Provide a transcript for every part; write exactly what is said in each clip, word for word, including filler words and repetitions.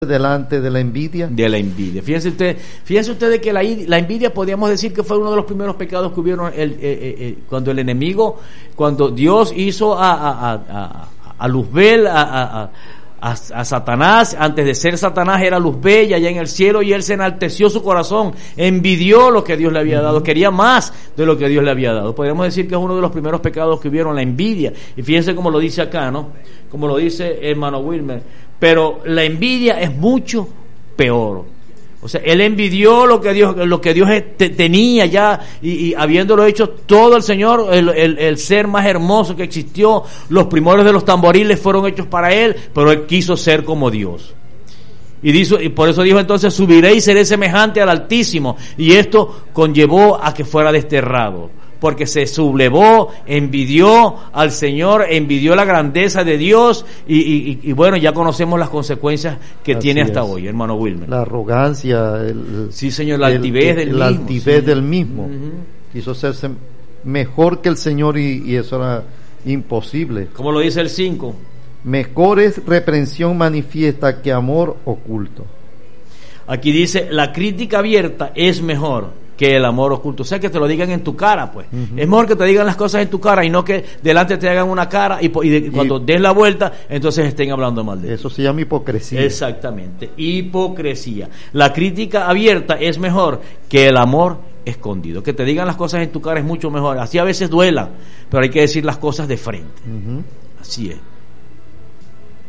delante de la envidia. De la envidia. Fíjense usted, fíjense ustedes que la, la envidia podríamos decir que fue uno de los primeros pecados que hubieron el, eh, eh, cuando el enemigo, cuando Dios hizo a, a, a, a, a Luzbel, a, a, a, a Satanás. Antes de ser Satanás era Luzbel allá en el cielo, y él se enalteció su corazón, envidió lo que Dios le había dado, quería más de lo que Dios le había dado. Podríamos decir que es uno de los primeros pecados que hubieron, la envidia. Y fíjense cómo lo dice acá, ¿no? Como lo dice hermano Wilmer. Pero la envidia es mucho peor. O sea, él envidió lo que Dios, lo que Dios te, tenía ya, y, y habiéndolo hecho todo el Señor, el, el, el ser más hermoso que existió, los primores de los tamboriles fueron hechos para él, pero él quiso ser como Dios. Y, dijo, y por eso dijo entonces: subiré y seré semejante al Altísimo. Y esto conllevó a que fuera desterrado, porque se sublevó, envidió al Señor, envidió la grandeza de Dios, y, y, y bueno, ya conocemos las consecuencias que Así tiene hasta es. hoy, hermano Wilmer. La arrogancia, el, sí, señor, la altivez el, del la mismo. altivez sí. del mismo. Uh-huh. Quiso hacerse mejor que el Señor, y, y eso era imposible. Como lo dice el cinco. Mejor es reprensión manifiesta que amor oculto. Aquí dice: la crítica abierta es mejor que el amor oculto. O sea, que te lo digan en tu cara, pues. Uh-huh. Es mejor que te digan las cosas en tu cara y no que delante te hagan una cara y, y, de, y cuando des la vuelta, entonces estén hablando mal de ti. Eso se llama hipocresía. Exactamente, hipocresía. La crítica abierta es mejor que el amor escondido. Que te digan las cosas en tu cara es mucho mejor. Así a veces duela, pero hay que decir las cosas de frente. Uh-huh. Así es.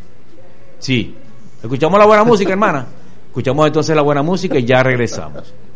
Sí. ¿Escuchamos la buena música, hermana? Escuchamos entonces la buena música y ya regresamos.